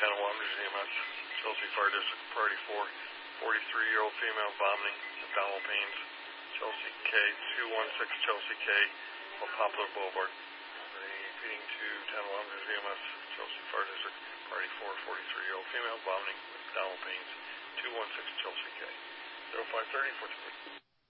Town of Waterers EMS, Chelsea Fire District, Priority 4, 43-year-old female vomiting, abdominal pains, Chelsea K, 216 Chelsea K, on Poplar Boulevard. Repeating to Town of Waterers EMS, Chelsea Fire District, Priority 4, 43-year-old female vomiting, abdominal pains, 216 Chelsea K, 0530 for